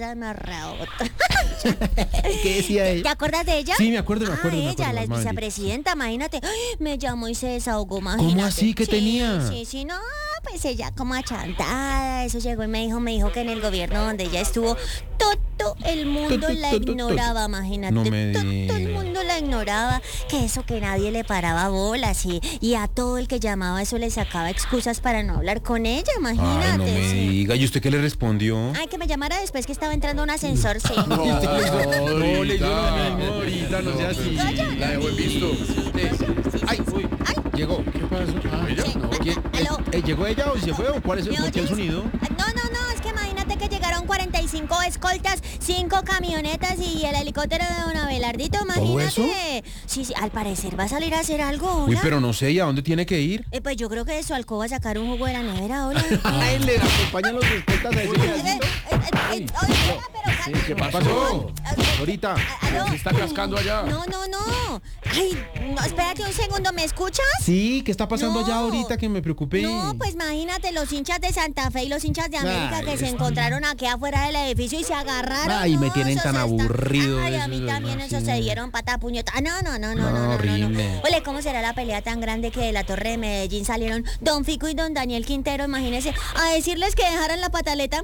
zorra otra. ¿Qué decía ella? ¿Te acuerdas de ella? Sí, me acuerdo, me acuerdo. Ah, me ella, acuerdo, la alma bendita. vicepresidenta, imagínate. Ay, me llamó y se desahogó, imagínate. ¿Cómo así? ¿Qué Sí, tenía? Sí, sí, no, pues ella como achantada, eso llegó y me dijo, me dijo que en el gobierno donde ella estuvo, todo el mundo la ignoraba, imagínate. No me todo el diga. mundo la ignoraba, que eso que nadie le paraba bolas y, y a todo el que llamaba eso le sacaba excusas para no hablar con ella, imagínate. Ay, no me sí. diga. ¿Y usted qué le respondió? Ay, que me llamara después que estaba entrando un ascensor, sí. No, no, le hizo lo ahorita. mismo ahorita, no sea así. La dejó en visto. Ay, uy, llegó. ¿Qué pasó? Ah, ¿ella? No. ¿Quién? ¿Aló? Eh, ¿Llegó ella o se fue? ¿O cuál es ¿Me por qué el oyes? sonido? No, no, no, es que imagínate que llegaron cuarenta y cinco escoltas, cinco camionetas y el helicóptero de don Abelardito, imagínate. eso? Sí, sí, al parecer va a salir a hacer algo, Uy, hola. pero no sé, ¿y a dónde tiene que ir? Eh, pues yo creo que de su alcoba a sacar un jugo de la nevera, hola. Ay, le acompañan los escoltas a ese pedacito. Eh, oye, pero Sí, ¿qué ¿Qué pasó? pasó? Ahorita. ¿aló? Se está cascando allá. No, no, no. Ay, no, espérate un segundo, ¿me escuchas? Sí, ¿qué está pasando No. allá ahorita que me preocupé? No, pues imagínate los hinchas de Santa Fe y los hinchas de América Ay, que se es- encontraron aquí afuera del edificio y se agarraron. Ay, me no, tienen esos tan están- aburrido Ay, a esos, mí también no, esos sí. se dieron pata puñeta. Ah, no, no, no, no, No, no, no, no, horrible. no. Ole, ¿cómo será la pelea tan grande que de la Torre de Medellín salieron Don Fico y Don Daniel Quintero? Imagínense, a decirles que dejaran la pataleta.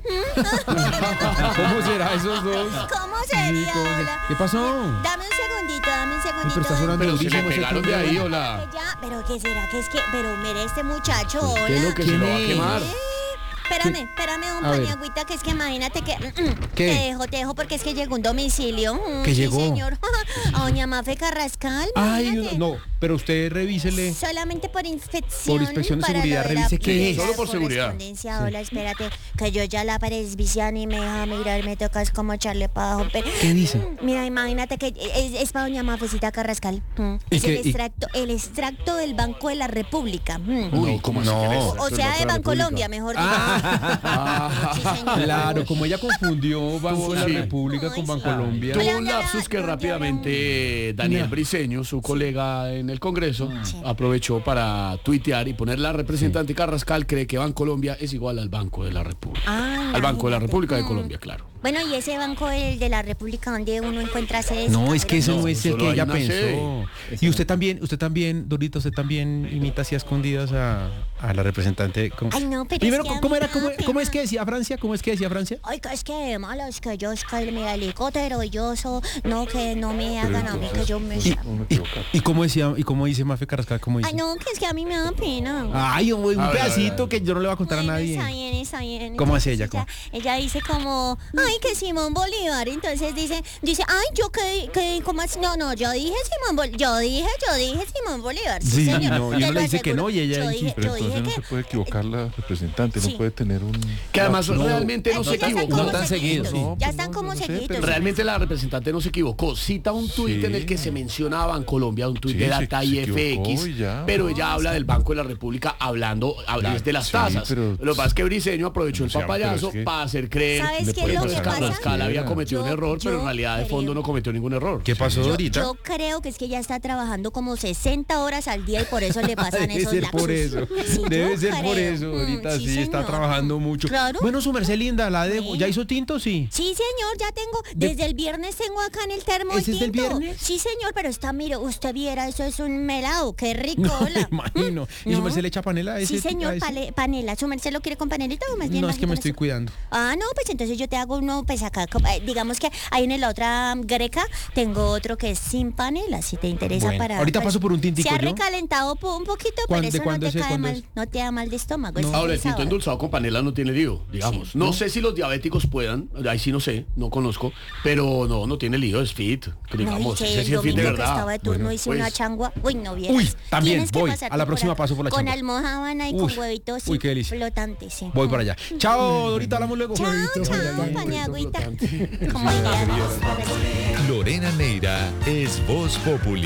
¿Cómo será esos dos? ¿Cómo Sí, sería? ¿cómo se- Hola? ¿Qué pasó? Dame un segundito, dame un segundito. pero está sonando Pero si durísimo me ese pegaron de timbre. ahí, hola. Ya, pero ¿qué será? ¿Qué es que? Pero mire este muchacho, hola. ¿Qué es lo que se ¿Quién lo va a es? quemar? Espérame, espérame un A ver. pañagüita que es que imagínate que mm, mm, ¿Qué? te dejo, te dejo porque es que llegó un domicilio. Mm, ¿Qué sí, llegó? señor. A doña Mafe Carrascal. Ay, imagínate. no, pero usted revísele. Solamente por inspección. Por inspección de para seguridad, lo de la- revise qué de es. la Solo por seguridad. correspondencia. Sí. Hola, espérate, que yo ya la presbician y me deja mirar, me tocas como echarle para abajo. pero- ¿Qué dice? Mm, Mira, imagínate que es, es para doña Mafecita Carrascal. Mm. ¿Y Es el qué- y- extracto, el extracto del Banco de la República. Mm. Uy, ¿cómo así no. que eres? O sea, de Bancolombia, mejor dicho. Sí, señor. Claro, como ella confundió Banco de la Sí. República con Ay, sí. Bancolombia. Tuvo Hola, un hola, lapsus que hola, rápidamente Daniel No. Briceño, su colega en el Congreso, Sí. aprovechó para tuitear y poner la representante Carrascal cree que Bancolombia es igual al Banco de la República. Ah, al Banco de la imagínate. República de Mm. Colombia, claro. Bueno, y ese banco el de la República donde uno encuentra sedes. No, es que eso no No, es el solo que hay ella una pensó. sede. Y usted también, usted también, Dorita, usted también imita así a escondidas a, a la representante. con- Ay, no, pero Primero, es que a ¿cómo mí era? me ¿Cómo, da cómo es pena. que decía Francia? ¿Cómo es que decía Francia? Ay, que es que malo, es que yo es que el helicóptero y yo so, no, que no me hagan a mí, que yo me... ¿Y, y, y cómo decía, y cómo dice Mafe Carrascal? ¿Cómo dice? Ay, no, que es que a mí me da pena. Ay, un, un A ver, pedacito a ver, que yo no le voy a contar Bueno, a nadie. está bien, está bien. ¿Cómo hace Entonces ella? Ella, ella dice como, ay, que Simón Bolívar. Entonces dice, dice, ay, yo que, que ¿cómo así? No, no, yo dije Simón Bolívar. Yo dije, yo dije Simón Bolívar. Sí, Sí, señor. no, y Te uno lo le dice que aseguro. no y ella Yo insiste. dije, Pero yo entonces dije no que... se puede equivocar la representante, Sí. no puede tener un... Que además No, realmente no Es se que ya están equivocó. como No tan seguidos. seguidos. No, Ya pues están no, como no sé, seguidos. pero- Realmente la representante no se equivocó. Cita un tuit Sí. en el que se menciona a Bancolombia, un tuit Sí, de se- Data se y equivocó F X, y ya. pero ella habla del Banco de la República hablando habla de las sí, tasas. pero- Lo que pasa es que Briceño aprovechó el O sea, pero papayazo es que- para hacer creer ¿Sabes Le qué puede es lo pasar que a pasa? Carrascal había cometido un Yo- error, pero en yo realidad de fondo creo- no cometió ningún error. ¿Qué pasó, Yo, Dorita? yo creo que es que ella está trabajando como sesenta horas al día y por eso le pasan Debe esos ser lapsus. por eso. Sí, Debe yo ser por creo. eso. Mm, Ahorita sí, está señor. trabajando mucho. Claro. Bueno, su merced linda, la dejo. Bueno. ¿Ya hizo tinto? Sí. Sí, señor, ya tengo. De- Desde el viernes tengo acá en el termo el ¿Ese es del tinto. viernes? Sí, señor, pero está, mire, usted viera, eso es un melado, qué rico, No, hola. me imagino. ¿Y su No. merced le echa panela a ese? Sí, señor, a ese? pale- panela. ¿Su merced lo quiere con panelita o más bien No, es que me bajito estoy en azúcar? cuidando. Ah, no, pues entonces yo te hago uno, pues acá, co- eh, digamos que ahí en la otra mm, greca tengo otro que es sin panela, si te interesa Bueno, para... ahorita pues, paso por un tintico Se ha yo. recalentado po- un poquito, ¿Cuán- pero de eso no cuándo te ese, cae cuándo mal, es? no te da mal de estómago. ese Ahora, el es tinto sabor. endulzado con panela no tiene lío, digamos. No sé si los diabéticos puedan, ahí sí no sé, no conozco, pero no, no tiene lío, es fit, digamos. No, y que ese el sí es fit de domingo que verdad. estaba de turno Bueno, hice pues, una changua. Uy, no vieras. Uy, también Tienes que voy. pasarte A la por próxima acá. paso por la Con changua. almojábana y Uy, con huevitos uy, qué delicia. flotantes, sí. Voy para allá. Chao, ahorita hablamos luego. Chao, chao, paniagüita. Como diría Dios. Lorena Neira es Voz Populi.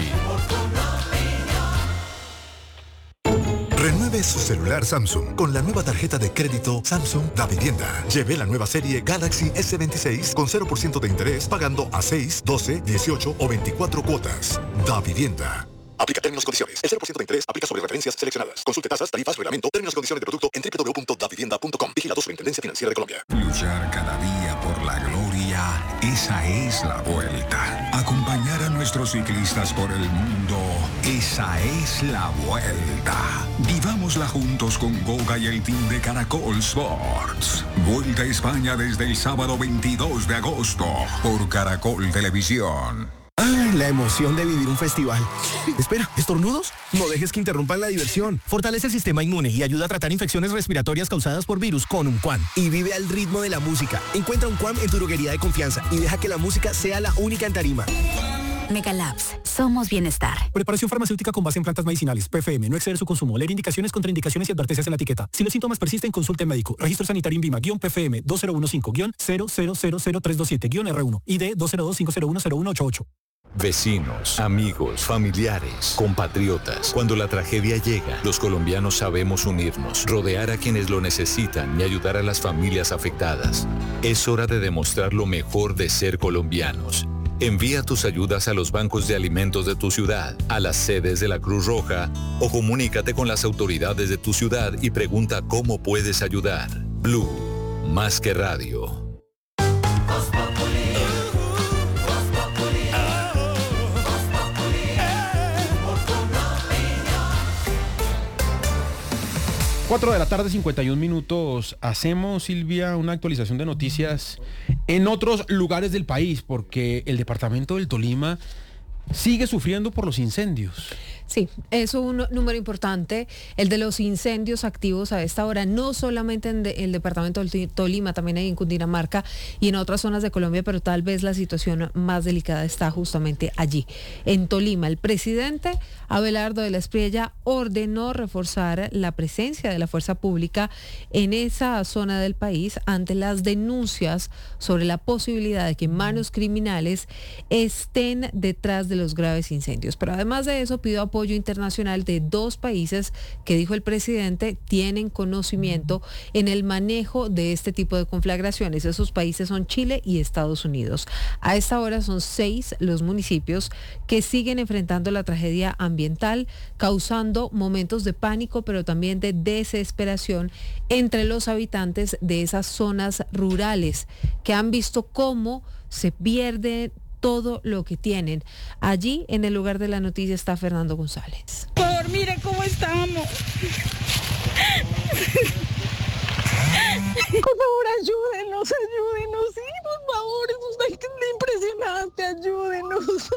Renueve su celular Samsung con la nueva tarjeta de crédito Samsung Da Vivienda. Lleve la nueva serie Galaxy S veintiséis con cero por ciento de interés pagando a seis, doce, dieciocho o veinticuatro cuotas. Da Vivienda. Aplica términos y condiciones. El cero por ciento de interés aplica sobre referencias seleccionadas. Consulte tasas, tarifas, reglamento, términos y condiciones de producto en doble u doble u doble u punto da vivienda punto com. Vigilado Superintendencia Financiera de Colombia. Luchar cada día por la gloria Colombia, esa es la vuelta. Acompañar a nuestros ciclistas por el mundo, esa es la vuelta. Vivámosla juntos con Goga y el team de Caracol Sports. Vuelta a España desde el sábado veintidós de agosto por Caracol Televisión. Ah, la emoción de vivir un festival. Espera, ¿estornudos? No dejes que interrumpan la diversión. Fortalece el sistema inmune y ayuda a tratar infecciones respiratorias causadas por virus con Unquam. Y vive al ritmo de la música. Encuentra Unquam en tu droguería de confianza y deja que la música sea la única en tarima. Megalabs, somos bienestar. Preparación farmacéutica con base en plantas medicinales. P F M, no exceder su consumo. Leer indicaciones, contraindicaciones y advertencias en la etiqueta. Si los síntomas persisten, consulte al médico. Registro sanitario INVIMA, guión P F M dos cero uno cinco, guión cero cero cero cero tres dos siete, guión R uno. I D dos cero dos cinco cero uno cero uno ocho ocho. Vecinos, amigos, familiares, compatriotas. Cuando la tragedia llega, los colombianos sabemos unirnos, rodear a quienes lo necesitan y ayudar a las familias afectadas. Es hora de demostrar lo mejor de ser colombianos. Envía tus ayudas a los bancos de alimentos de tu ciudad, a las sedes de la Cruz Roja o comunícate con las autoridades de tu ciudad y pregunta cómo puedes ayudar. Blue, más que radio. cuatro de la tarde, cincuenta y un minutos. Hacemos, Silvia, una actualización de noticias en otros lugares del país, porque el departamento del Tolima sigue sufriendo por los incendios. Sí, es un número importante, el de los incendios activos a esta hora, no solamente en de, el departamento del Tolima, también hay en Cundinamarca y en otras zonas de Colombia, pero tal vez la situación más delicada está justamente allí, en Tolima. El presidente Abelardo de la Espriella ordenó reforzar la presencia de la fuerza pública en esa zona del país ante las denuncias sobre la posibilidad de que manos criminales estén detrás de los graves incendios. Pero además de eso, pidió apoyo internacional de dos países que, dijo el presidente, tienen conocimiento en el manejo de este tipo de conflagraciones. Esos países son Chile y Estados Unidos. A esta hora son seis los municipios que siguen enfrentando la tragedia ambiental, causando momentos de pánico, pero también de desesperación entre los habitantes de esas zonas rurales que han visto cómo se pierde todo lo que tienen. Allí, en el lugar de la noticia, está Fernando González. Por favor, miren cómo estamos. Por favor, ayúdenos, ayúdenos. Sí, por favor, es usted impresionante, ayúdenos.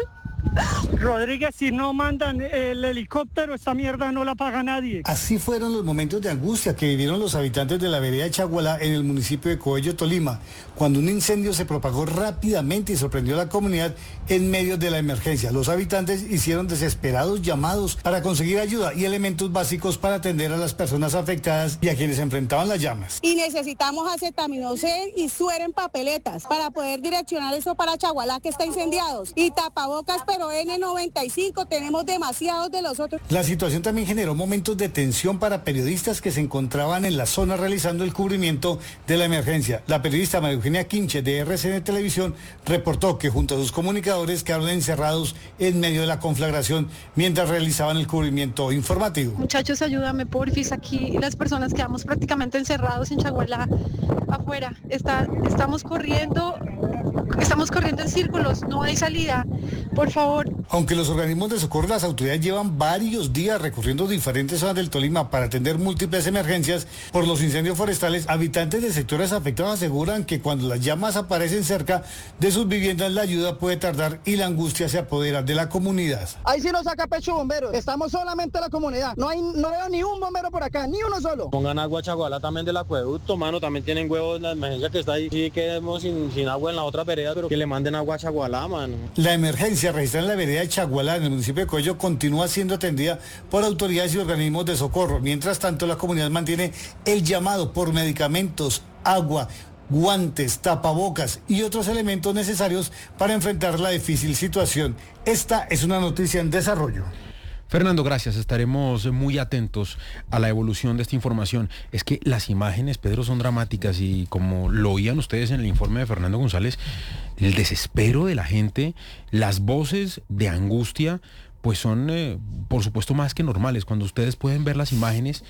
Rodríguez, si no mandan el helicóptero, esta mierda no la paga nadie. Así fueron los momentos de angustia que vivieron los habitantes de la vereda de Chagualá en el municipio de Coello, Tolima, cuando un incendio se propagó rápidamente y sorprendió a la comunidad en medio de la emergencia. Los habitantes hicieron desesperados llamados para conseguir ayuda y elementos básicos para atender a las personas afectadas y a quienes enfrentaban las llamas. Y necesitamos acetaminofén y suero en papeletas para poder direccionar eso para Chagualá, que está incendiados, y tapabocas, pero N noventa y cinco, tenemos demasiados de los otros. La situación también generó momentos de tensión para periodistas que se encontraban en la zona realizando el cubrimiento de la emergencia. La periodista María Eugenia Quinche de R C N Televisión reportó que junto a sus comunicadores quedaron encerrados en medio de la conflagración mientras realizaban el cubrimiento informativo. Muchachos, ayúdame, porfis, aquí las personas quedamos prácticamente encerrados en Chagualá, afuera. Está, estamos corriendo, estamos corriendo en círculos, no hay salida, por favor. Aunque los organismos de socorro y las autoridades llevan varios días recorriendo diferentes zonas del Tolima para atender múltiples emergencias por los incendios forestales, habitantes de sectores afectados aseguran que cuando las llamas aparecen cerca de sus viviendas, la ayuda puede tardar y la angustia se apodera de la comunidad. Ahí sí nos saca pecho bomberos, estamos solamente la comunidad, no hay, no veo ni un bombero por acá, ni uno solo. Pongan agua a Chagualá también del acueducto, mano, también tienen huevos la emergencia que está ahí, sí quedemos sin, sin agua en la otra vereda, pero que le manden agua a Chagualá, mano. La emergencia registrada en la vereda de Chagualá, en el municipio de Coello, continúa siendo atendida por autoridades y organismos de socorro. Mientras tanto, la comunidad mantiene el llamado por medicamentos, agua, guantes, tapabocas y otros elementos necesarios para enfrentar la difícil situación. Esta es una noticia en desarrollo. Fernando, gracias. Estaremos muy atentos a la evolución de esta información. Es que las imágenes, Pedro, son dramáticas y como lo oían ustedes en el informe de Fernando González, el desespero de la gente, las voces de angustia, pues son, eh, por supuesto, más que normales. Cuando ustedes pueden ver las imágenes,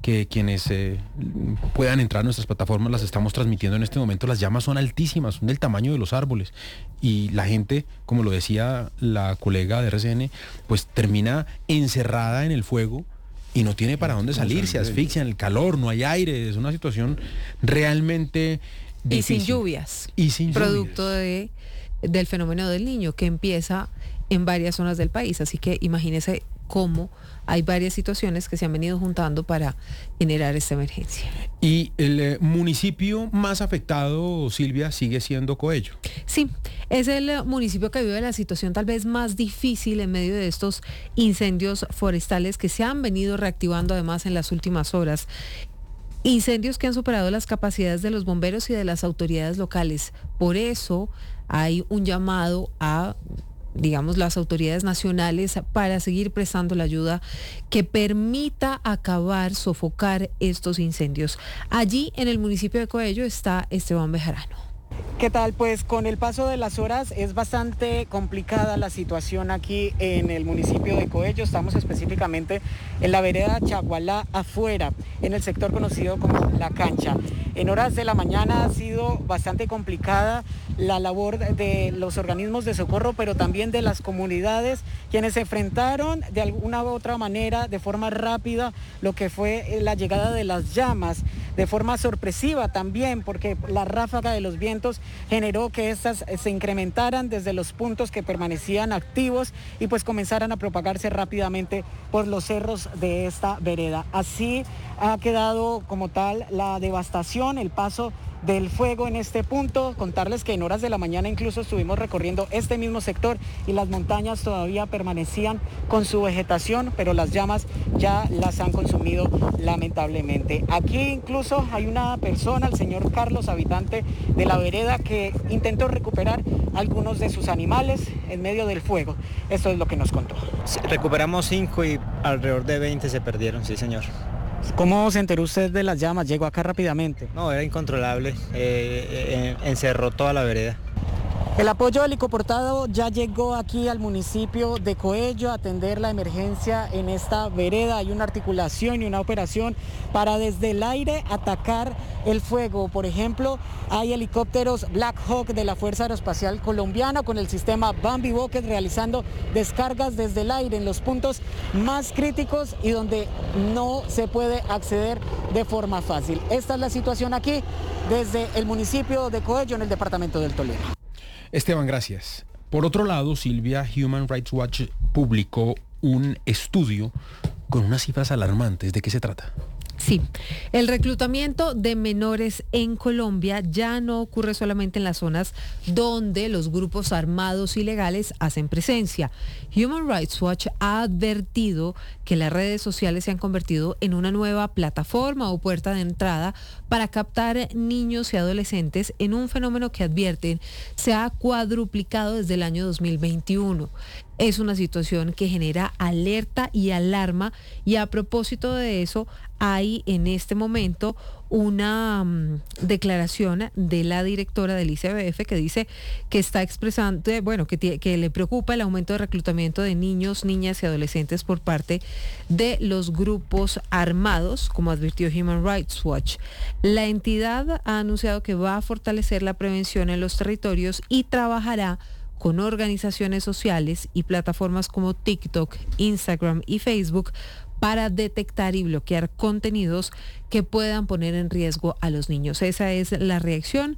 que quienes eh, puedan entrar a nuestras plataformas las estamos transmitiendo en este momento. Las llamas son altísimas, son del tamaño de los árboles. Y la gente, como lo decía la colega de R C N, pues termina encerrada en el fuego y no tiene para dónde salir, se asfixia en el calor, no hay aire, es una situación realmente difícil. Y sin lluvias. Y sin Producto de, del fenómeno del Niño, que empieza en varias zonas del país. Así que imagínese cómo hay varias situaciones que se han venido juntando para generar esta emergencia. Y el eh, municipio más afectado, Silvia, sigue siendo Coello. Sí, es el municipio que vive la situación tal vez más difícil en medio de estos incendios forestales que se han venido reactivando además en las últimas horas. Incendios que han superado las capacidades de los bomberos y de las autoridades locales. Por eso hay un llamado a, digamos, las autoridades nacionales para seguir prestando la ayuda que permita acabar, sofocar estos incendios. Allí en el municipio de Coello está Esteban Bejarano. ¿Qué tal? Pues con el paso de las horas es bastante complicada la situación aquí en el municipio de Coello. Estamos específicamente en la vereda Chagualá afuera, en el sector conocido como La Cancha. En horas de la mañana ha sido bastante complicada la labor de los organismos de socorro, pero también de las comunidades, quienes se enfrentaron de alguna u otra manera, de forma rápida, lo que fue la llegada de las llamas, de forma sorpresiva también, porque la ráfaga de los vientos generó que estas se incrementaran desde los puntos que permanecían activos y pues comenzaran a propagarse rápidamente por los cerros de esta vereda. Así ha quedado como tal la devastación, el paso del fuego en este punto. Contarles que en horas de la mañana incluso estuvimos recorriendo este mismo sector y las montañas todavía permanecían con su vegetación, pero las llamas ya las han consumido lamentablemente. Aquí incluso hay una persona, el señor Carlos, habitante de la vereda, que intentó recuperar algunos de sus animales en medio del fuego. Esto es lo que nos contó. Sí, recuperamos cinco y alrededor de veinte se perdieron, sí señor. ¿Cómo se enteró usted de las llamas? ¿Llegó acá rápidamente? No, era incontrolable, eh, eh, encerró toda la vereda. El apoyo helicoportado ya llegó aquí al municipio de Coello a atender la emergencia en esta vereda. Hay una articulación y una operación para desde el aire atacar el fuego. Por ejemplo, hay helicópteros Black Hawk de la Fuerza Aeroespacial Colombiana con el sistema Bambi Bucket realizando descargas desde el aire en los puntos más críticos y donde no se puede acceder de forma fácil. Esta es la situación aquí desde el municipio de Coello en el departamento del Tolima. Esteban, gracias. Por otro lado, Silvia, Human Rights Watch publicó un estudio con unas cifras alarmantes. ¿De qué se trata? Sí, el reclutamiento de menores en Colombia ya no ocurre solamente en las zonas donde los grupos armados ilegales hacen presencia. Human Rights Watch ha advertido que las redes sociales se han convertido en una nueva plataforma o puerta de entrada para captar niños y adolescentes en un fenómeno que advierten se ha cuadruplicado desde el año dos mil veintiuno. Es una situación que genera alerta y alarma, y a propósito de eso hay en este momento una um, declaración de la directora del I C B F que dice que está expresando, bueno, que, t- que le preocupa el aumento de reclutamiento de niños, niñas y adolescentes por parte de los grupos armados, como advirtió Human Rights Watch. La entidad ha anunciado que va a fortalecer la prevención en los territorios y trabajará con organizaciones sociales y plataformas como TikTok, Instagram y Facebook para detectar y bloquear contenidos que puedan poner en riesgo a los niños. Esa es la reacción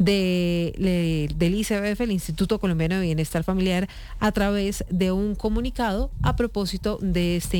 de, de, del I C B F, el Instituto Colombiano de Bienestar Familiar, a través de un comunicado a propósito de este